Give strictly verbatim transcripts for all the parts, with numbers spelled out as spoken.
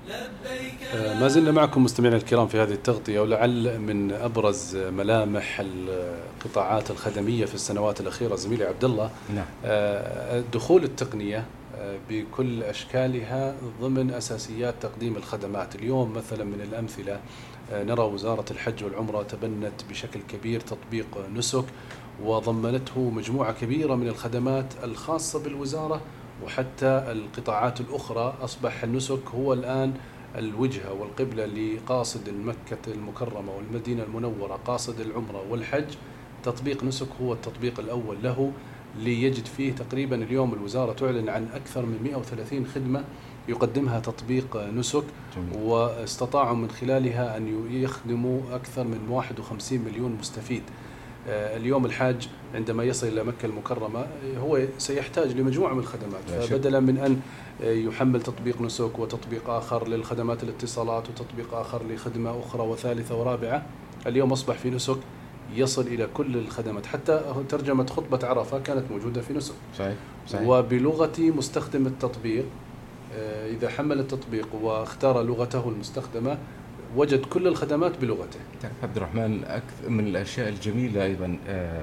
ما زلنا معكم مستمعينا الكرام في هذه التغطية، ولعل من أبرز ملامح القطاعات الخدمية في السنوات الأخيرة زميلي عبد الله نعم. دخول التقنية بكل أشكالها ضمن أساسيات تقديم الخدمات. اليوم مثلا من الأمثلة نرى وزارة الحج والعمرة تبنت بشكل كبير تطبيق نسك، وضمنته مجموعة كبيرة من الخدمات الخاصة بالوزارة وحتى القطاعات الأخرى. أصبح النسك هو الآن الوجهة والقبلة لقاصد مكة المكرمة والمدينة المنورة، قاصد العمرة والحج. تطبيق نسك هو التطبيق الأول له، ليجد فيه تقريبا اليوم الوزارة تعلن عن أكثر من مئة وثلاثين خدمة يقدمها تطبيق نسك، واستطاعوا من خلالها أن يخدموا أكثر من واحد وخمسين مليون مستفيد. اليوم الحاج عندما يصل إلى مكة المكرمة هو سيحتاج لمجموعة من الخدمات، فبدلا من أن يحمل تطبيق نسك وتطبيق آخر للخدمات الاتصالات وتطبيق آخر لخدمة أخرى وثالثة ورابعة، اليوم أصبح في نسك يصل إلى كل الخدمات. حتى ترجمة خطبة عرفة كانت موجودة في نسك. صحيح. صحيح. وبلغة مستخدم التطبيق، إذا حمل التطبيق واختار لغته المستخدمة وجد كل الخدمات بلغته. عبد الرحمن، أكثر من الأشياء الجميلة أيضا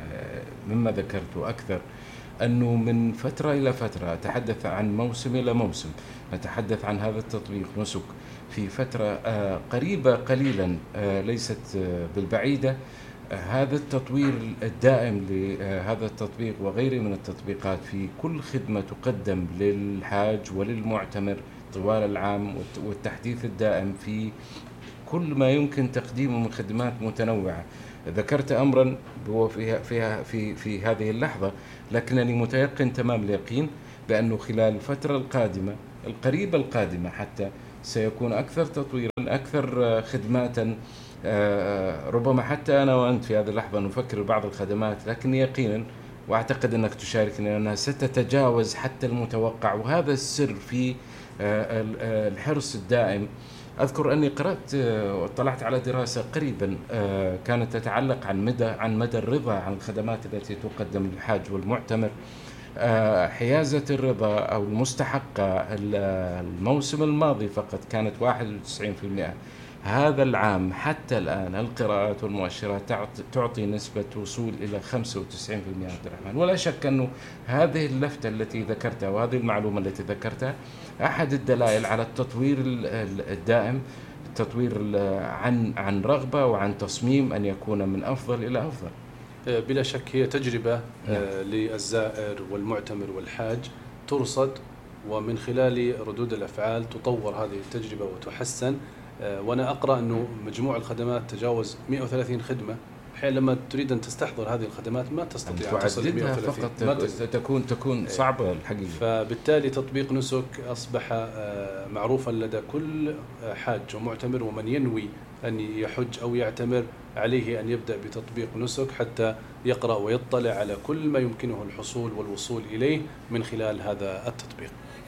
مما ذكرت أكثر أنه من فترة إلى فترة أتحدث عن موسم إلى موسم نتحدث عن هذا التطبيق نسك. في فترة قريبة قليلا ليست بالبعيدة هذا التطوير الدائم لهذا التطبيق وغيره من التطبيقات في كل خدمة تقدم للحاج وللمعتمر طوال العام، والتحديث الدائم في كل ما يمكن تقديمه من خدمات متنوعة. ذكرت أمرا هو في في في في هذه اللحظة، لكنني متيقن تمام اليقين بأنه خلال الفترة القادمة القريبة القادمة حتى سيكون أكثر تطويرا، أكثر خدمات. ربما حتى أنا وأنت في هذه اللحظة نفكر بعض الخدمات، لكن يقينا وأعتقد أنك تشاركني أنها ستتجاوز حتى المتوقع، وهذا السر في الحرص الدائم. أذكر أني قرأت واطلعت على دراسة قريبا كانت تتعلق عن مدى عن مدى الرضا عن الخدمات التي تقدم للحاج والمعتمر. حيازة الرضا أو المستحقة الموسم الماضي فقط كانت واحد وتسعين بالمئة. هذا العام حتى الآن القراءات والمؤشرات تعطي نسبة وصول إلى خمسة وتسعين بالمئة عبد الرحمن. ولا شك أنه هذه اللفتة التي ذكرتها وهذه المعلومة التي ذكرتها أحد الدلائل على التطوير الدائم، التطوير عن عن رغبة وعن تصميم أن يكون من أفضل إلى أفضل. بلا شك هي تجربة للزائر والمعتمر والحاج ترصد، ومن خلال ردود الأفعال تطور هذه التجربة وتحسن. وأنا أقرأ أنه مجموع الخدمات تجاوز مئة وثلاثين خدمة. حين لما تريد أن تستحضر هذه الخدمات ما تستطيع أن تعددها فقط، تكون تكون صعبة الحقيقة. فبالتالي تطبيق نسك أصبح معروفا لدى كل حاج ومعتمر، ومن ينوي أن يحج أو يعتمر عليه أن يبدأ بتطبيق نسك حتى يقرأ ويطلع على كل ما يمكنه الحصول والوصول إليه من خلال هذا التطبيق.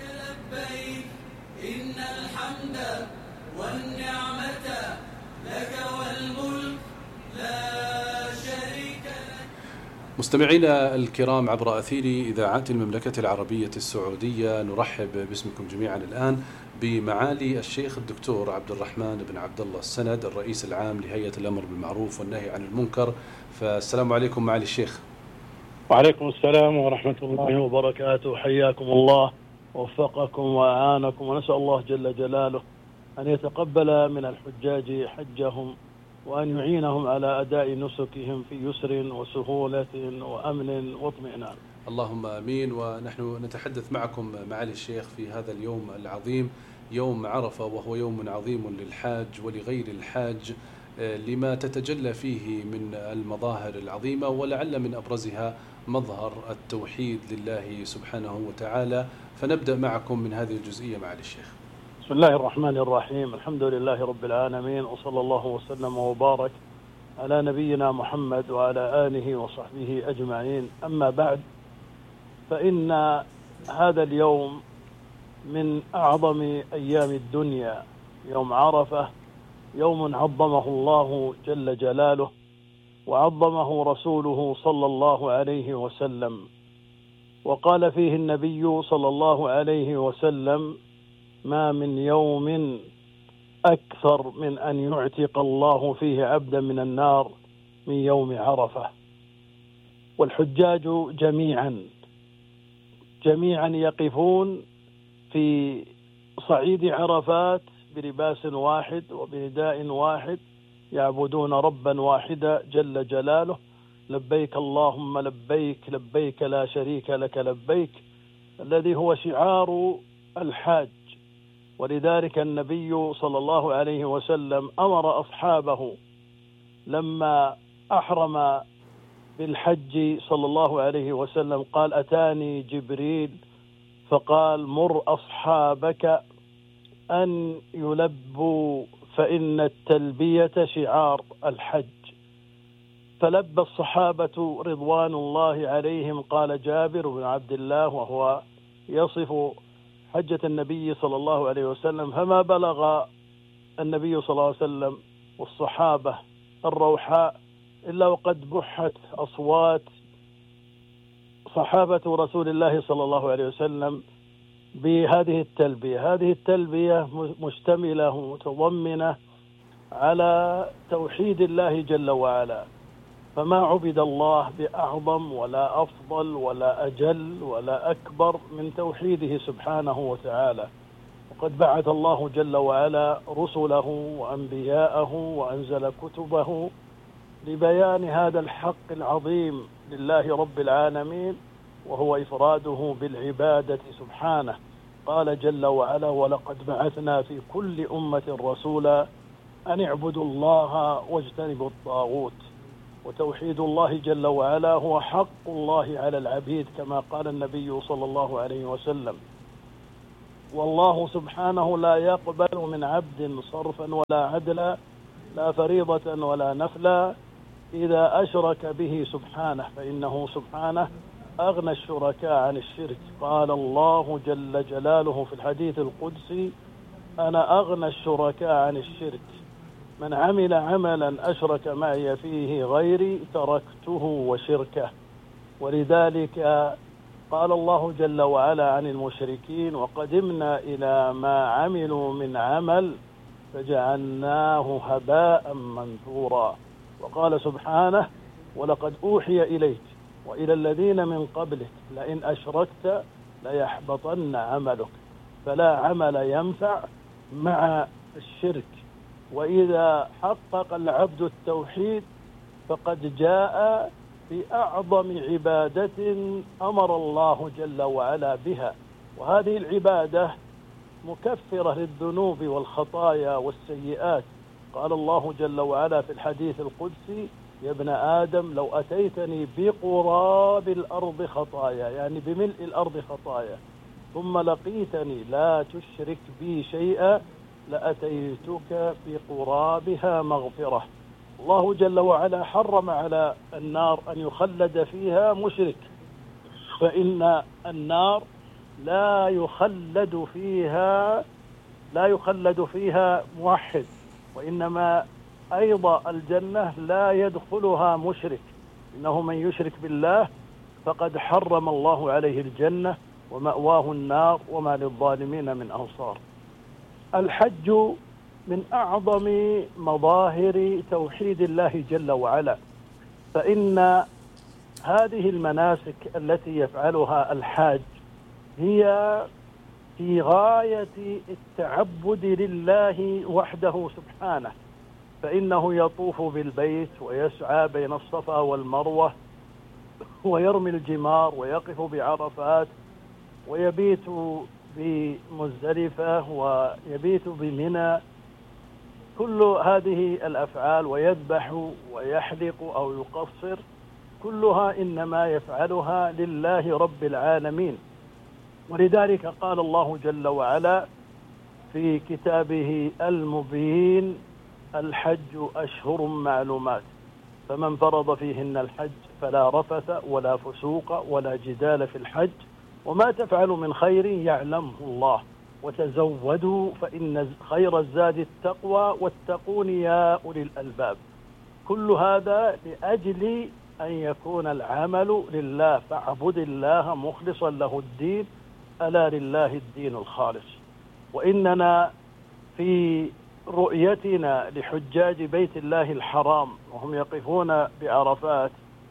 إن الحمد والنعمة لك والملك لا شريك لك. مستمعينا الكرام عبر أثير إذاعات المملكة العربية السعودية، نرحب باسمكم جميعا الآن بمعالي الشيخ الدكتور عبد الرحمن بن عبد الله السند، الرئيس العام لهيئة الأمر بالمعروف والنهي عن المنكر. فالسلام عليكم معالي الشيخ. وعليكم السلام ورحمة الله وبركاته. حياكم الله ووفقكم وأعانكم، ونسأل الله جل جلاله أن يتقبل من الحجاج حجهم وأن يعينهم على أداء نسكهم في يسر وسهولة وأمن واطمئنان. اللهم آمين. ونحن نتحدث معكم معالي الشيخ في هذا اليوم العظيم، يوم عرفة، وهو يوم عظيم للحاج ولغير الحاج لما تتجلى فيه من المظاهر العظيمة، ولعل من أبرزها مظهر التوحيد لله سبحانه وتعالى. فنبدأ معكم من هذه الجزئية معالي الشيخ. بسم الله الرحمن الرحيم. الحمد لله رب العالمين، وصلى الله وسلم وبارك على نبينا محمد وعلى آله وصحبه أجمعين. أما بعد، فإن هذا اليوم من أعظم أيام الدنيا، يوم عرفة، يوم عظمه الله جل جلاله وعظمه رسوله صلى الله عليه وسلم. وقال فيه النبي صلى الله عليه وسلم: ما من يوم أكثر من أن يعتق الله فيه عبدا من النار من يوم عرفة. والحجاج جميعا جميعا يقفون في صعيد عرفات بلباس واحد وبنداء واحد، يعبدون ربا واحدا جل جلاله، لبيك اللهم لبيك لبيك لا شريك لك لبيك، الذي هو شعار الحاج. ولذلك النبي صلى الله عليه وسلم أمر أصحابه لما أحرم بالحج صلى الله عليه وسلم قال: أتاني جبريل فقال: مر أصحابك أن يلبوا فإن التلبية شعار الحج. فلبى الصحابة رضوان الله عليهم. قال جابر بن عبد الله وهو يصف حجة النبي صلى الله عليه وسلم: فما بلغ النبي صلى الله عليه وسلم والصحابة الروحاء إلا وقد بحت أصوات صحابة رسول الله صلى الله عليه وسلم بهذه التلبية. هذه التلبية مشتملة متضمنة على توحيد الله جل وعلا، فما عبد الله بأعظم ولا أفضل ولا أجل ولا أكبر من توحيده سبحانه وتعالى. وقد بعث الله جل وعلا رسله وأنبياءه وأنزل كتبه لبيان هذا الحق العظيم لله رب العالمين، وهو إفراده بالعبادة سبحانه. قال جل وعلا: ولقد بعثنا في كل أمة رسولا أن اعبدوا الله واجتنبوا الطاغوت. وتوحيد الله جل وعلا هو حق الله على العبيد كما قال النبي صلى الله عليه وسلم. والله سبحانه لا يقبل من عبد صرفا ولا عدلا، لا فريضة ولا نفلا، إذا أشرك به سبحانه، فإنه سبحانه أغنى الشركاء عن الشرك. قال الله جل جلاله في الحديث القدسي: أنا أغنى الشركاء عن الشرك، من عمل عملا أشرك معي فيه غيري تركته وشركه. ولذلك قال الله جل وعلا عن المشركين: وقدمنا إلى ما عملوا من عمل فجعلناه هباء منثورا. وقال سبحانه: ولقد أوحي إليك وإلى الذين من قبلك لئن أشركت ليحبطن عملك. فلا عمل ينفع مع الشرك. وإذا حقق العبد التوحيد فقد جاء بأعظم عبادة أمر الله جل وعلا بها، وهذه العبادة مكفرة للذنوب والخطايا والسيئات. قال الله جل وعلا في الحديث القدسي: يا ابن آدم لو أتيتني بقراب الأرض خطايا، يعني بملء الأرض خطايا، ثم لقيتني لا تشرك بي شيئا لأتيتك بقرابها مغفرة. الله جل وعلا حرم على النار أن يخلد فيها مشرك، فإن النار لا يخلد فيها لا يخلد فيها موحد، وإنما أيضا الجنة لا يدخلها مشرك، إنه من يشرك بالله فقد حرم الله عليه الجنة ومأواه النار وما للظالمين من أنصار. الحج من أعظم مظاهر توحيد الله جل وعلا، فإن هذه المناسك التي يفعلها الحاج هي في غاية التعبد لله وحده سبحانه، فإنه يطوف بالبيت ويسعى بين الصفا والمروة ويرمي الجمار ويقف بعرفات ويبيت بمزدلفة ويبيت بمنى، كل هذه الأفعال، ويذبح ويحلق أو يقصر، كلها إنما يفعلها لله رب العالمين. ولذلك قال الله جل وعلا في كتابه المبين: الحج أشهر معلومات، فمن فرض فيهن الحج فلا رفث ولا فسوق ولا جدال في الحج، وما تفعل من خير يعلمه الله، وتزودوا فإن خير الزاد التقوى واتقون يا أولي الألباب. كل هذا لأجل أن يكون العمل لله، فاعبد الله مخلصا له الدين، ألا لله الدين الخالص. وإننا في رؤيتنا لحجاج بيت الله الحرام وهم يقفون بعرفات،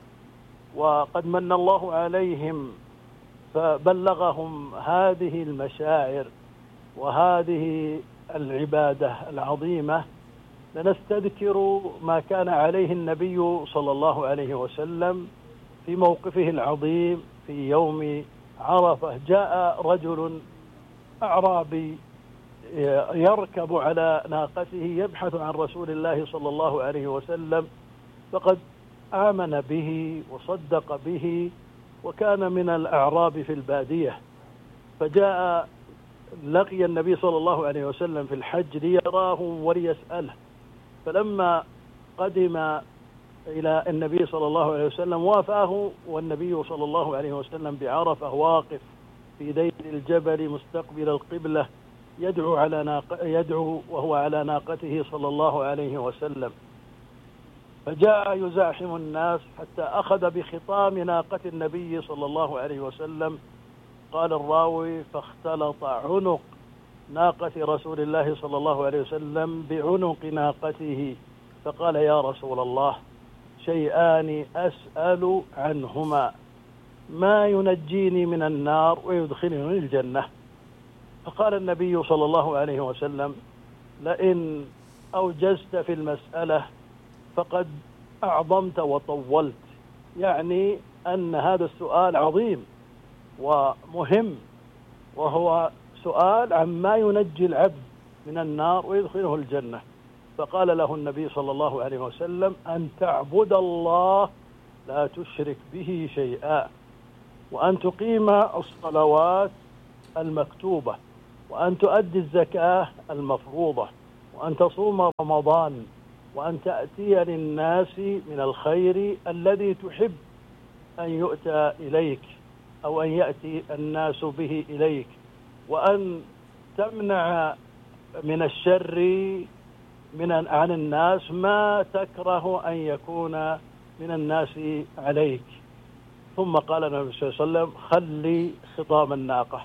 وقد من الله عليهم فبلغهم هذه المشاعر وهذه العبادة العظيمة، لنستذكر ما كان عليه النبي صلى الله عليه وسلم في موقفه العظيم في يوم عرفة. جاء رجل أعرابي يركب على ناقته يبحث عن رسول الله صلى الله عليه وسلم، فقد آمن به وصدق به وكان من الأعراب في البادية، فجاء لقي النبي صلى الله عليه وسلم في الحج ليراه وليسأله، فلما قدم إلى النبي صلى الله عليه وسلم وافاه والنبي صلى الله عليه وسلم بعرفة واقف في ذيل الجبل مستقبل القبلة يدعو على ناق... يدعو وهو على ناقته صلى الله عليه وسلم، فجاء يزاحم الناس حتى أخذ بخطام ناقة النبي صلى الله عليه وسلم. قال الراوي: فاختلط عنق ناقة رسول الله صلى الله عليه وسلم بعنق ناقته، فقال: يا رسول الله، شيئان أسأل عنهما ما ينجيني من النار ويدخلني الجنة. فقال النبي صلى الله عليه وسلم: لئن أوجزت في المسألة فقد أعظمت وطولت، يعني أن هذا السؤال عظيم ومهم، وهو سؤال عما ينجي العبد من النار ويدخله الجنة. فقال له النبي صلى الله عليه وسلم: أن تعبد الله لا تشرك به شيئا، وأن تقيم الصلوات المكتوبة، وأن تؤدي الزكاة المفروضة، وأن تصوم رمضان، وأن تأتي للناس من الخير الذي تحب أن يؤتى إليك أو أن يأتي الناس به إليك، وأن تمنع من الشر من عن الناس ما تكره أن يكون من الناس عليك. ثم قال النبي صلى الله عليه وسلم: خلي خطام الناقة.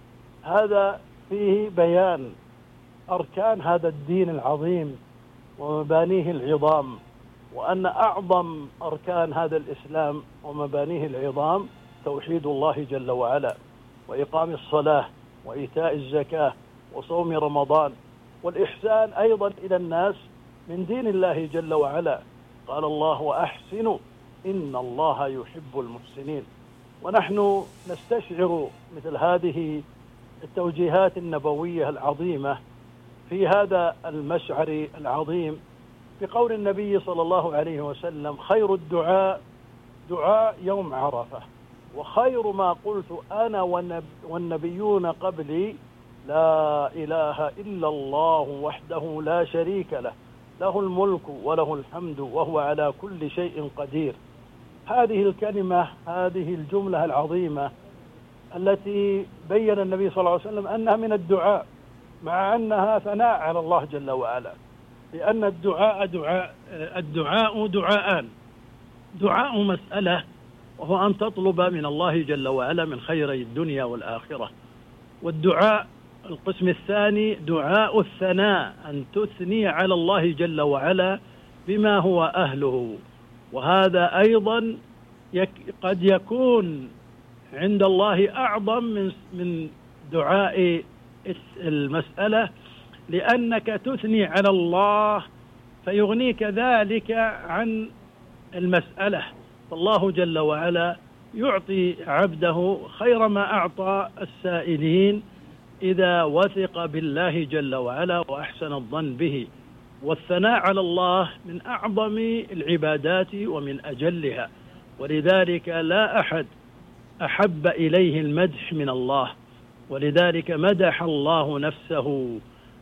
هذا فيه بيان أركان هذا الدين العظيم ومبانيه العظام، وأن أعظم أركان هذا الإسلام ومبانيه العظام توحيد الله جل وعلا، وإقام الصلاة، وإيتاء الزكاة، وصوم رمضان، والإحسان أيضا إلى الناس من دين الله جل وعلا. قال الله: وأحسنوا إن الله يحب المحسنين. ونحن نستشعر مثل هذه التوجيهات النبوية العظيمة في هذا المشعر العظيم بقول النبي صلى الله عليه وسلم: خير الدعاء دعاء يوم عرفة، وخير ما قلت أنا والنبيون قبلي لا إله إلا الله وحده لا شريك له، له الملك وله الحمد وهو على كل شيء قدير. هذه الكلمة، هذه الجملة العظيمة التي بين النبي صلى الله عليه وسلم أنها من الدعاء، مع أنها ثناء على الله جل وعلا، لأن الدعاء دعاء الدعاء دعاءان: دعاء مسألة وهو أن تطلب من الله جل وعلا من خيري الدنيا والآخرة، والدعاء القسم الثاني دعاء الثناء، أن تثني على الله جل وعلا بما هو أهله. وهذا أيضا يك قد يكون عند الله أعظم من من دعاء المسألة، لأنك تثني على الله فيغنيك ذلك عن المسألة. فالله جل وعلا يعطي عبده خير ما أعطى السائلين إذا وثق بالله جل وعلا وأحسن الظن به. والثناء على الله من أعظم العبادات ومن أجلها، ولذلك لا أحد أحب إليه المدح من الله، ولذلك مدح الله نفسه.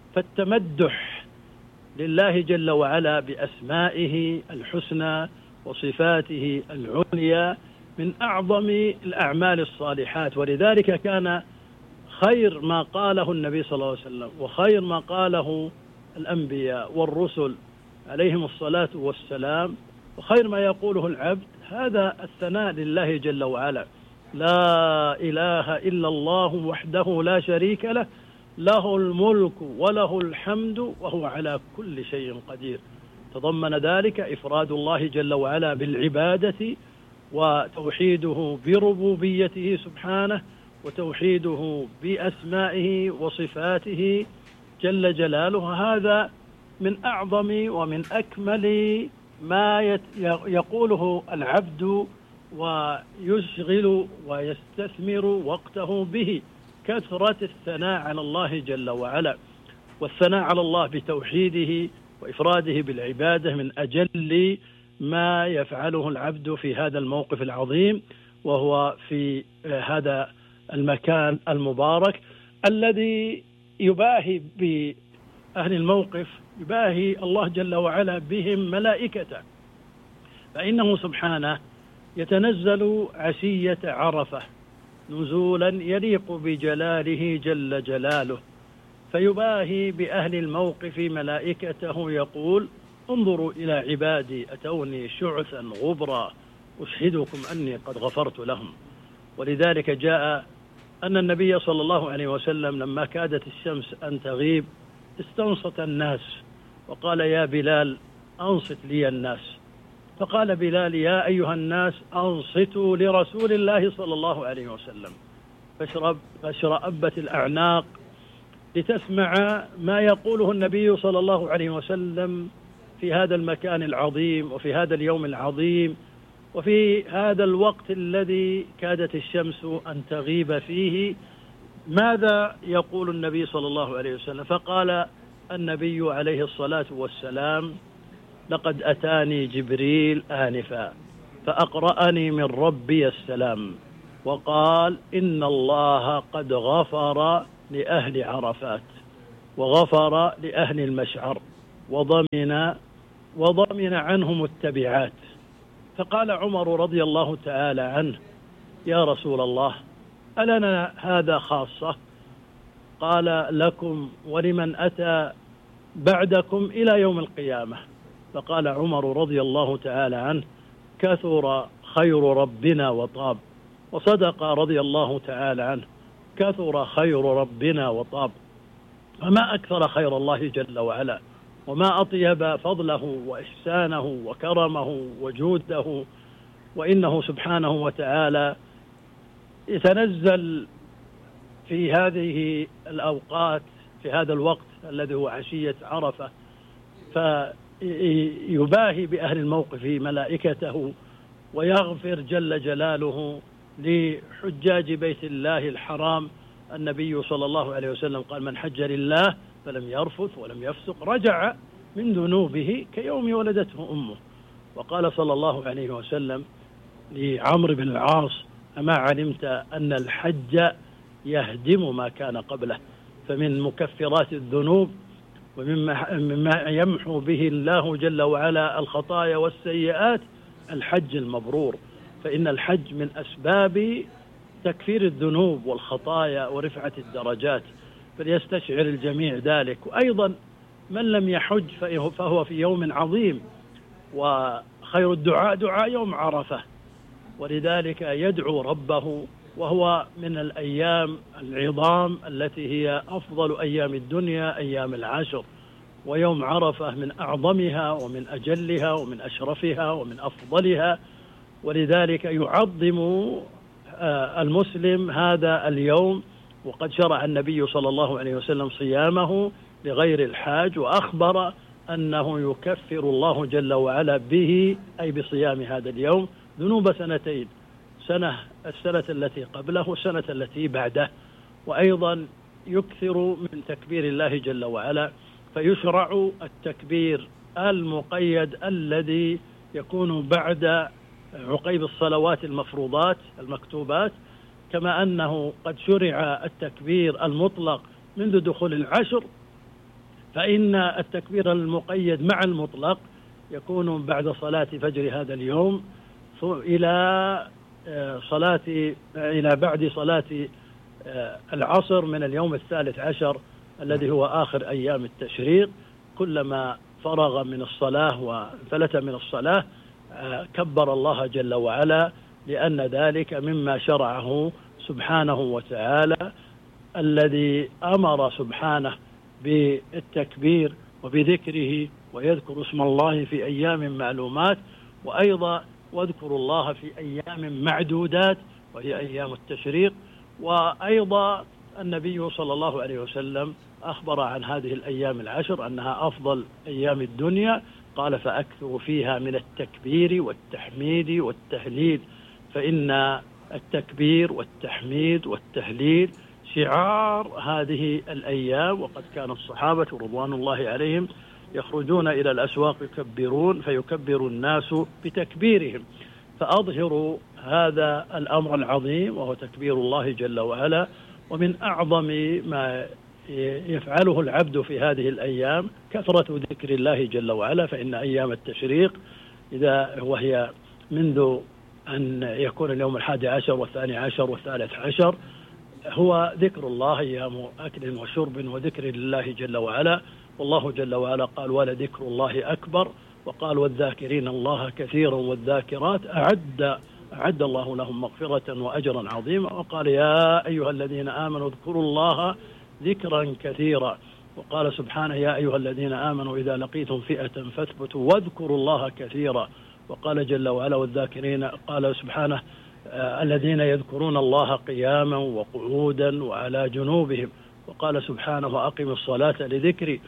فالتمدح لله جل وعلا بأسمائه الحسنى وصفاته العليا من أعظم الأعمال الصالحات، ولذلك كان خير ما قاله النبي صلى الله عليه وسلم وخير ما قاله الأنبياء والرسل عليهم الصلاة والسلام، وخير ما يقوله العبد هذا الثناء لله جل وعلا: لا إله إلا الله وحده لا شريك له، له الملك وله الحمد وهو على كل شيء قدير. تضمن ذلك إفراد الله جل وعلا بالعبادة وتوحيده بربوبيته سبحانه وتوحيده بأسمائه وصفاته جل جلاله. هذا من أعظم ومن أكمل ما يقوله العبد ويشغل ويستثمر وقته به، كثرة الثناء على الله جل وعلا، والثناء على الله بتوحيده وإفراده بالعبادة من أجل ما يفعله العبد في هذا الموقف العظيم، وهو في هذا المكان المبارك الذي يباهي بأهل الموقف، يباهي الله جل وعلا بهم ملائكته، فإنه سبحانه يتنزل عشية عرفة نزولا يليق بجلاله جل جلاله، فيباهي بأهل الموقف ملائكته يقول: انظروا إلى عبادي أتوني شعثا غبرا أشهدكم أني قد غفرت لهم. ولذلك جاء أن النبي صلى الله عليه وسلم لما كادت الشمس أن تغيب استنصت الناس وقال: يا بلال أنصت لي الناس. فقال بلال: يا أيها الناس أنصتوا لرسول الله صلى الله عليه وسلم. فاشرب فاشرأبت الأعناق لتسمع ما يقوله النبي صلى الله عليه وسلم في هذا المكان العظيم وفي هذا اليوم العظيم وفي هذا الوقت الذي كادت الشمس أن تغيب فيه. ماذا يقول النبي صلى الله عليه وسلم؟ فقال النبي عليه الصلاة والسلام: لقد أتاني جبريل آنفا فأقرأني من ربي السلام وقال: إن الله قد غفر لأهل عرفات وغفر لأهل المشعر وضمن وضمن عنهم التبعات. فقال عمر رضي الله تعالى عنه: يا رسول الله ألنا هذا خاصة؟ قال: لكم ولمن أتى بعدكم إلى يوم القيامة. فقال عمر رضي الله تعالى عنه: كثر خير ربنا وطاب. وصدق رضي الله تعالى عنه: كثر خير ربنا وطاب. فما أكثر خير الله جل وعلا، وما أطيب فضله وإحسانه وكرمه وجوده. وإنه سبحانه وتعالى يتنزل في هذه الأوقات في هذا الوقت الذي هو عشية عرفة، فيباهي بأهل الموقف ملائكته ويغفر جل جلاله لحجاج بيت الله الحرام. النبي صلى الله عليه وسلم قال: من حج لله فلم يرفث ولم يفسق رجع من ذنوبه كيوم ولدته أمه. وقال صلى الله عليه وسلم لعمرو بن العاص: أما علمت أن الحج يهدم ما كان قبله؟ فمن مكفرات الذنوب ومما يمحو به الله جل وعلا الخطايا والسيئات الحج المبرور، فإن الحج من أسباب تكفير الذنوب والخطايا ورفعة الدرجات، فليستشعر الجميع ذلك. وأيضا من لم يحج فهو في يوم عظيم، وخير الدعاء دعاء يوم عرفة، ولذلك يدعو ربه، وهو من الأيام العظام التي هي أفضل أيام الدنيا، أيام العشر، ويوم عرفة من أعظمها ومن أجلها ومن أشرفها ومن أفضلها. ولذلك يعظم المسلم هذا اليوم، وقد شرع النبي صلى الله عليه وسلم صيامه لغير الحاج، وأخبر أنه يكفر الله جل وعلا به، أي بصيام هذا اليوم، ذنوب سنتين، سنة السنة التي قبله والسنة التي بعده. وأيضا يكثر من تكبير الله جل وعلا، فيشرع التكبير المقيد الذي يكون بعد عقيب الصلوات المفروضات المكتوبات، كما أنه قد شرع التكبير المطلق منذ دخول العشر، فإن التكبير المقيد مع المطلق يكون بعد صلاة فجر هذا اليوم إلى صلاة إلى بعد صلاة العصر من اليوم الثالث عشر الذي هو آخر أيام التشريق. كلما فرغ من الصلاة وانفلت من الصلاة كبر الله جل وعلا، لأن ذلك مما شرعه سبحانه وتعالى الذي أمر سبحانه بالتكبير وبذكره، ويذكر اسم الله في أيام معلومات، وأيضا واذكروا الله في أيام معدودات وهي أيام التشريق. وأيضا النبي صلى الله عليه وسلم أخبر عن هذه الأيام العشر أنها أفضل أيام الدنيا، قال فأكثروا فيها من التكبير والتحميد والتهليل، فإن التكبير والتحميد والتهليل شعار هذه الأيام. وقد كان الصحابة رضوان الله عليهم يخرجون إلى الأسواق يكبرون فيكبر الناس بتكبيرهم، فأظهروا هذا الأمر العظيم وهو تكبير الله جل وعلا. ومن أعظم ما يفعله العبد في هذه الأيام كثرة ذكر الله جل وعلا، فإن أيام التشريق إذا وهي منذ أن يكون اليوم الحادي عشر والثاني عشر والثالث عشر هو ذكر الله، أيام أكل وشرب وذكر لله جل وعلا. والله جل وعلا قال ولذكر الله أكبر، وقال والذاكرين الله كثيرا والذاكرات أعد أعد الله لهم مغفرة وأجرا عظيما. وقال يا أيها الذين آمنوا اذكروا الله ذكرا كثيرا. وقال سبحانه يا أيها الذين آمنوا إذا لقيتم فئة فاثبتوا واذكروا الله كثيرا. وقال جل وعلا والذاكرين، قال سبحانه آه الذين يذكرون الله قياما وقعودا وعلى جنوبهم. وقال سبحانه وأقم الصلاة لذكري.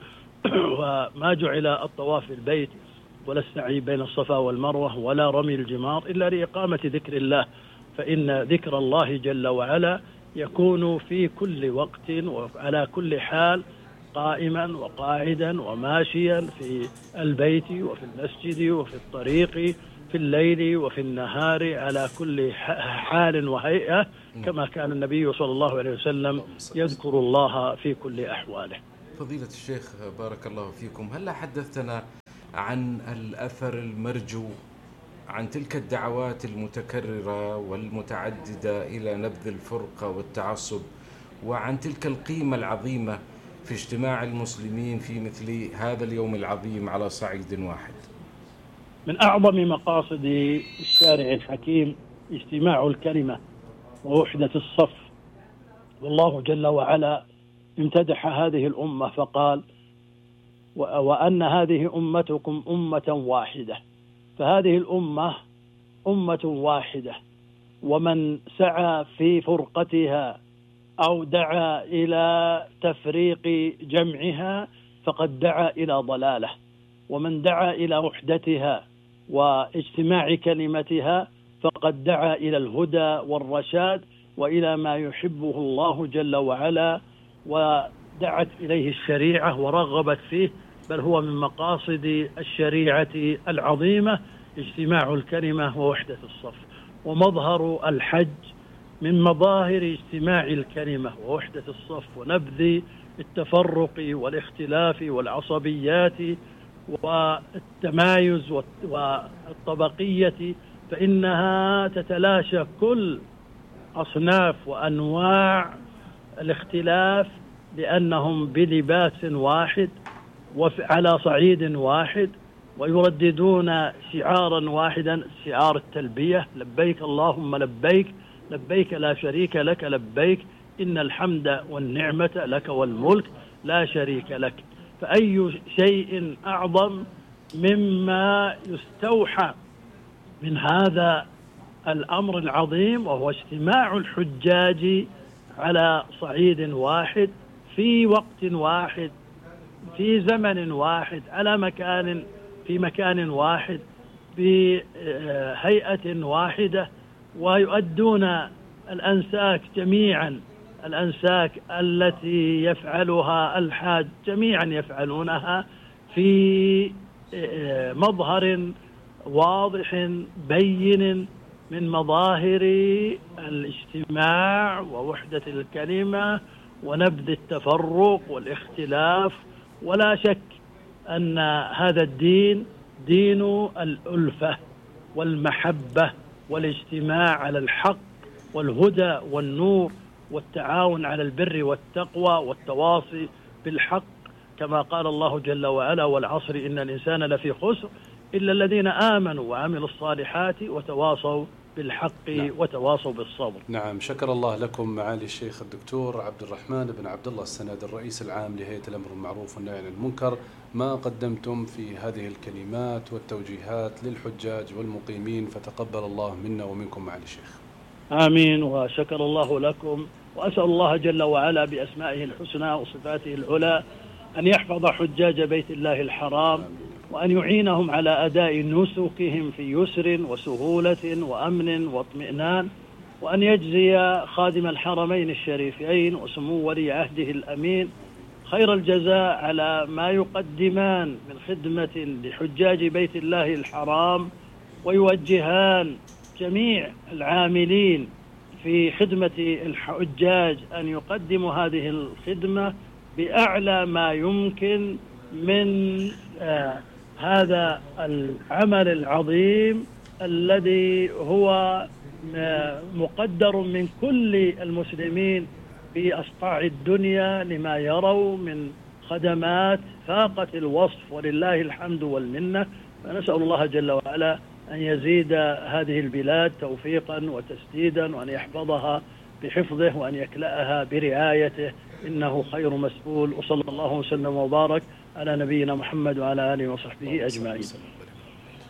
وما جعل الطواف في البيت ولا السعي بين الصفا والمروة ولا رمي الجمار إلا لإقامة ذكر الله، فإن ذكر الله جل وعلا يكون في كل وقت وعلى كل حال، قائما وقاعدا وماشيا في البيت وفي المسجد وفي الطريق، في الليل وفي النهار، على كل حال وهيئة، كما كان النبي صلى الله عليه وسلم يذكر الله في كل أحواله. فضيلة الشيخ بارك الله فيكم، هل حدثتنا عن الأثر المرجو عن تلك الدعوات المتكررة والمتعددة إلى نبذ الفرقة والتعصب، وعن تلك القيمة العظيمة في اجتماع المسلمين في مثل هذا اليوم العظيم على صعيد واحد؟ من أعظم مقاصد الشارع الحكيم اجتماع الكلمة ووحدة الصف. والله جل وعلا امتدح هذه الأمة فقال وأن هذه أمتكم أمة واحدة، فهذه الأمة أمة واحدة، ومن سعى في فرقتها أو دعا إلى تفريق جمعها فقد دعا إلى ضلالة، ومن دعا إلى وحدتها واجتماع كلمتها فقد دعا إلى الهدى والرشاد وإلى ما يحبه الله جل وعلا، ودعت إليه الشريعة ورغبت فيه، بل هو من مقاصد الشريعة العظيمة اجتماع الكلمة ووحدة الصف. ومظهر الحج من مظاهر اجتماع الكلمة ووحدة الصف ونبذ التفرق والاختلاف والعصبيات والتمايز والطبقية، فإنها تتلاشى كل أصناف وأنواع الاختلاف، لأنهم بلباس واحد وعلى صعيد واحد، ويرددون شعارا واحدا، شعار التلبية لبيك اللهم لبيك لبيك لا شريك لك لبيك إن الحمد والنعمة لك والملك لا شريك لك. فأي شيء أعظم مما يستوحى من هذا الأمر العظيم، وهو اجتماع الحجاج على صعيد واحد في وقت واحد في زمن واحد على مكان في مكان واحد بهيئة واحدة، ويؤدون الأنساك جميعا، الأنساك التي يفعلها الحاج جميعا يفعلونها في مظهر واضح بين من مظاهر الاجتماع ووحدة الكلمة ونبذ التفرق والاختلاف. ولا شك أن هذا الدين دين الألفة والمحبة والاجتماع على الحق والهدى والنور والتعاون على البر والتقوى والتواصي بالحق، كما قال الله جل وعلا والعصر إن الإنسان لفي خسر إلا الذين آمنوا وعملوا الصالحات وتواصوا بالحق نعم. وتواصوا بالصبر. نعم، شكر الله لكم معالي الشيخ الدكتور عبد الرحمن بن عبد الله السند، الرئيس العام لهيئة الأمر بالمعروف والنهي عن المنكر، ما قدمتم في هذه الكلمات والتوجيهات للحجاج والمقيمين، فتقبل الله منا ومنكم معالي الشيخ. آمين، وشكر الله لكم، وأسأل الله جل وعلا بأسمائه الحسنى وصفاته العلى أن يحفظ حجاج بيت الله الحرام، وأن يعينهم على أداء نسكهم في يسر وسهولة وأمن واطمئنان، وأن يجزي خادم الحرمين الشريفين وسمو ولي عهده الأمين خير الجزاء على ما يقدمان من خدمة لحجاج بيت الله الحرام، ويوجهان جميع العاملين في خدمة الحجاج أن يقدموا هذه الخدمة بأعلى ما يمكن من آه هذا العمل العظيم الذي هو مقدر من كل المسلمين في أصقاع الدنيا لما يروا من خدمات فاقت الوصف، ولله الحمد والمنة. فنسأل الله جل وعلا أن يزيد هذه البلاد توفيقا وتسديدا، وأن يحفظها بحفظه، وأن يكلأها برعايته، إنه خير مسؤول. وصلى الله وسلم وبارك على نبينا محمد وعلى آله وصحبه أجمعين.